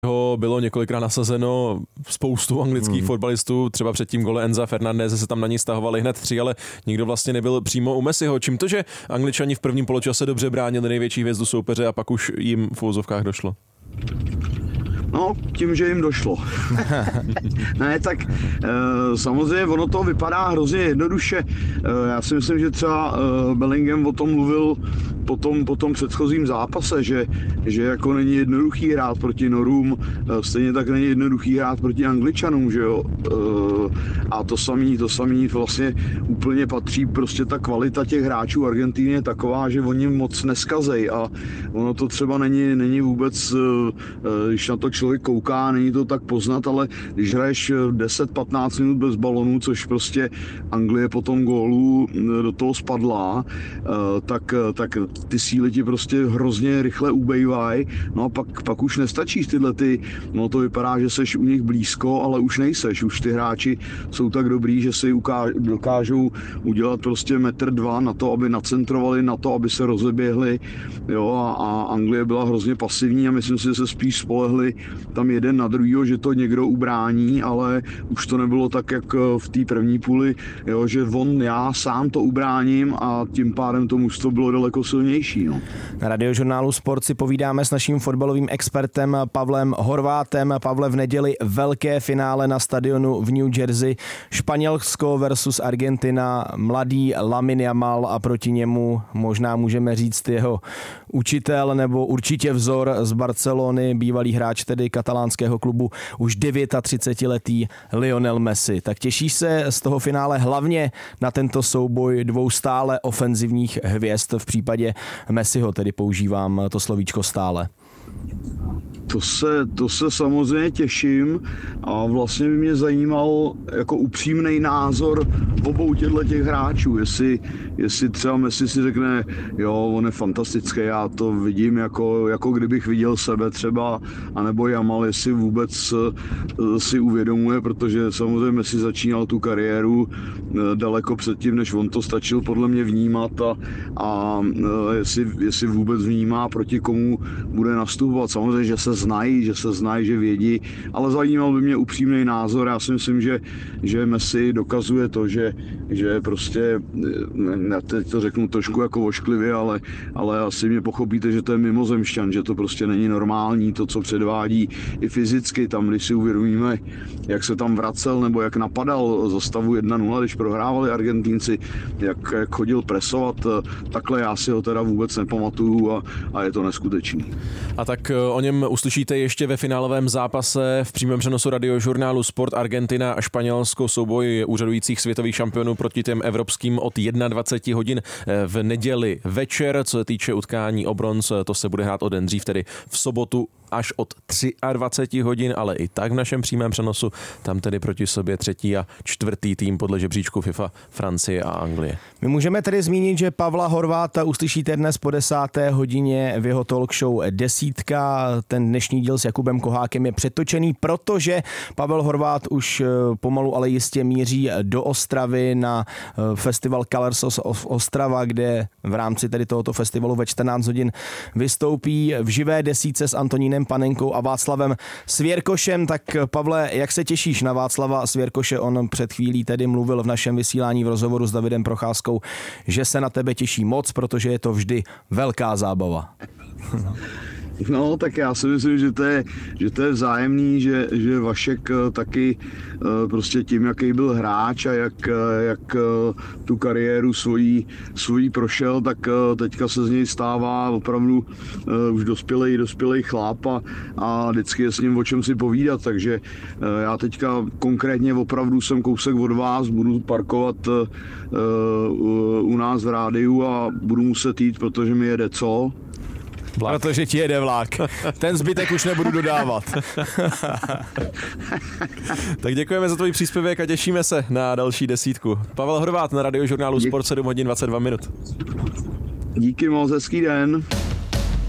bylo několikrát nasazeno spoustu anglických fotbalistů, třeba před tím gole Enza Fernandeze se tam na ní stahovali hned 3, ale nikdo vlastně nebyl přímo u Messiho. Čím to, že Angličani v prvním poločase dobře bránili největší hvězdu soupeře a pak už jim v uvozovkách došlo? No, tím, že jim došlo. Ne, tak samozřejmě ono to vypadá hrozně jednoduše. Já si myslím, že třeba Bellingham o tom mluvil po tom předchozím zápase, že jako není jednoduchý hrát proti Norům, stejně tak není jednoduchý hrát proti Angličanům, že jo. A to samý vlastně úplně patří, prostě ta kvalita těch hráčů Argentiny je taková, že oni moc neskazej a ono to třeba není vůbec, když na to člověk kouká, není to tak poznat, ale když hraješ 10-15 minut bez balonů, což prostě Anglie po tom gólu do toho spadla, tak ty síly ti prostě hrozně rychle ubejvají, no a pak už nestačí tyhle no to vypadá, že seš u nich blízko, ale už nejseš, už ty hráči jsou tak dobrý, že si dokážou udělat prostě 1,2 m na to, aby nacentrovali, na to, aby se rozeběhli, jo, a Anglie byla hrozně pasivní a myslím si, že se spíš spolehli tam jeden na druhýho, že to někdo ubrání, ale už to nebylo tak, jak v té první půli, jo, že já sám to ubráním a tím pádem to mužstvo bylo daleko silnější. No. Na Radiožurnálu Sport si povídáme s naším fotbalovým expertem Pavlem Horvátem. Pavle, v neděli velké finále na stadionu v New Jersey. Španělsko versus Argentina, mladý Lamine Yamal a proti němu možná můžeme říct jeho učitel nebo určitě vzor z Barcelony, bývalý hráč tedy katalánského klubu, už 39letý Lionel Messi. Tak těšíš se z toho finále hlavně na tento souboj dvou stále ofenzivních hvězd, v případě Messiho tedy používám to slovíčko stále. To se samozřejmě těším a vlastně by mě zajímal jako upřímný názor obou těch hráčů, jestli třeba Messi si řekne, jo, on je fantastický, já to vidím jako kdybych viděl sebe třeba, anebo Yamal, jestli vůbec si uvědomuje, protože samozřejmě Messi začínal tu kariéru daleko předtím, než on to stačil podle mě vnímat a jestli vůbec vnímá, proti komu bude nastupovat. Samozřejmě, že se znají, že vědí, ale zajímal by mě upřímný názor. Já si myslím, že Messi dokazuje to, že prostě, teď to řeknu trošku jako ošklivě, ale asi mě pochopíte, že to je mimozemšťan, že to prostě není normální, to, co předvádí i fyzicky. Tam, když si uvědomíme, jak se tam vracel nebo jak napadal za stavu 1-0, když prohrávali Argentínci, jak chodil presovat, takhle já si ho teda vůbec nepamatuju a je to neskutečný. A tak o něm uslyšíte ještě ve finálovém zápase v přímém přenosu Radiožurnálu Sport. Argentina a Španělsko, souboj úřadujících světových šampionů proti těm evropským od 21 hodin v neděli večer. Co se týče utkání o bronz, to se bude hrát o den dřív, tedy v sobotu až od 23 hodin, ale i tak v našem přímém přenosu tam tedy proti sobě 3. a 4. tým podle žebříčku FIFA Francie a Anglie. My můžeme tedy zmínit, že Pavla Horváta uslyšíte dnes po 10. hodině v jeho talk show Desítka. Ten dnešní díl s Jakubem Kohákem je přetočený, protože Pavel Horvát už pomalu ale jistě míří do Ostravy na festival Colors of Ostrava, kde v rámci tedy tohoto festivalu ve 14 hodin vystoupí v živé desítce s Antonínem Panenkou a Václavem Svěrkošem. Tak Pavle, jak se těšíš na Václava Svěrkoše? On před chvílí tedy mluvil v našem vysílání v rozhovoru s Davidem Procházkou, že se na tebe těší moc, protože je to vždy velká zábava. No, tak já si myslím, že to je vzájemný, že Vašek taky prostě tím, jaký byl hráč a jak tu kariéru svojí prošel, tak teďka se z něj stává opravdu už dospělej chlap a vždycky je s ním o čem si povídat, takže já teďka konkrétně opravdu jsem kousek od vás, budu parkovat u nás v rádiu a budu muset jít, protože mi jede co? Vlak. Protože ti jede vlak. Ten zbytek už nebudu dodávat. Tak děkujeme za tvůj příspěvek a těšíme se na další desítku. Pavel Horvát na Radiožurnálu Sport 7 hodin 22 minut. Díky moc, hezký den.